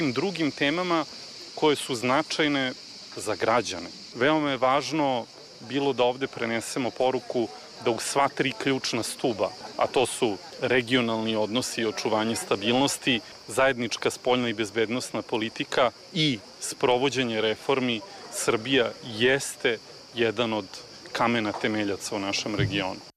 drugim temama koje su značajne za građane. Veoma je važno bilo da ovde prenesemo poruku da u sva tri ključna stuba, a to su regionalni odnosi i očuvanje stabilnosti, zajednička spoljna i bezbednosna politika i sprovođenje reformi, Srbija jeste jedan od kamena temeljaca u našem regionu.